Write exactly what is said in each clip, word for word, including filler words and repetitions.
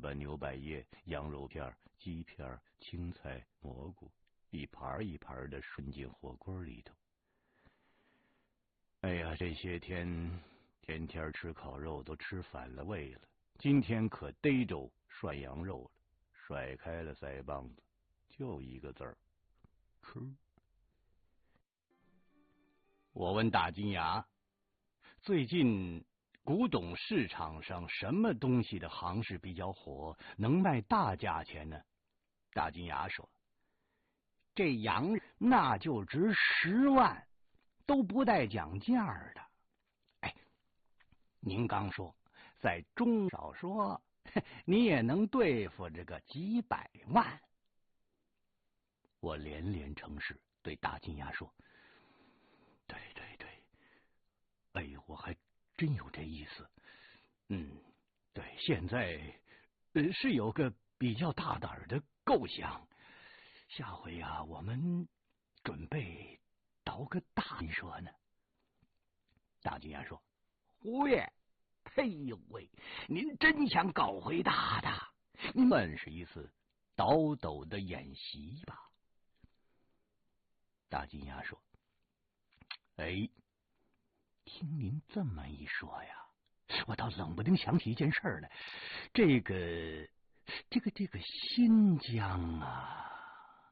把牛百叶、羊肉片、鸡片、青菜、蘑菇一盘一盘的顺进火锅里头。哎呀，这些天天天吃烤肉都吃反了胃了，今天可逮着涮羊肉了，甩开了腮帮子，就一个字儿：吃。我问大金牙，最近古董市场上什么东西的行市比较火，能卖大价钱呢？大金牙说，这羊那就值十万，都不带讲价的。哎，您刚说在中少说，你也能对付这个几百万。我连连称是，对大金牙说，对对对，哎呦，我还真有这意思。嗯，对，现在呃是有个比较大胆的构想，下回呀、啊，我们准备倒个大，你说呢？大金牙说：“胡爷，哎呦喂，您真想搞回大的？您们是一次倒斗的演习吧？”大金牙说：“哎，听您这么一说呀，我倒冷不丁想起一件事来。这个，这个，这个新疆啊，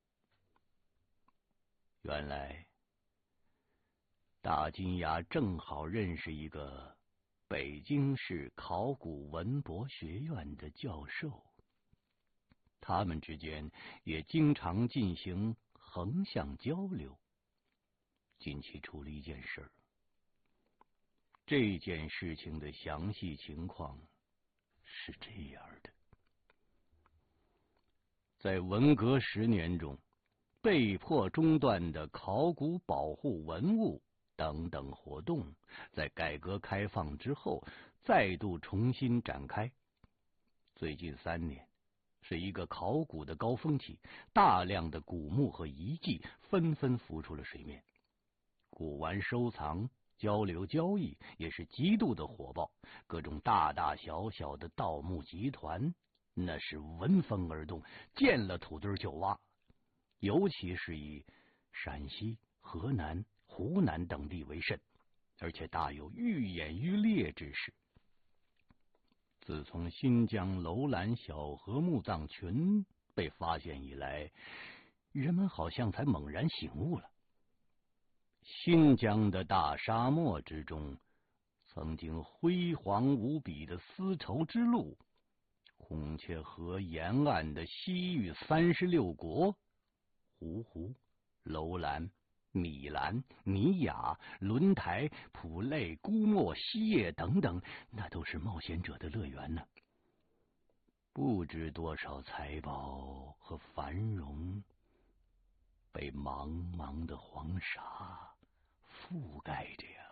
原来大金牙正好认识一个北京市考古文博学院的教授，他们之间也经常进行横向交流。近期出了一件事儿，这件事情的详细情况是这样的：在文革十年中，被迫中断的考古保护文物等等活动，在改革开放之后再度重新展开。最近三年是一个考古的高峰期，大量的古墓和遗迹纷纷浮出了水面，古玩收藏、交流交易也是极度的火爆，各种大大小小的盗墓集团那是闻风而动，见了土堆就挖，尤其是以陕西、河南、湖南等地为甚，而且大有愈演愈烈之势。自从新疆楼兰小河墓葬群被发现以来，人们好像才猛然醒悟了。新疆的大沙漠之中，曾经辉煌无比的丝绸之路，孔雀河沿岸的西域三十六国，芜湖、楼兰、米兰、尼雅、轮台、普类、姑墨、西叶等等，那都是冒险者的乐园呢。不知多少财宝和繁荣被茫茫的黄沙覆盖着呀。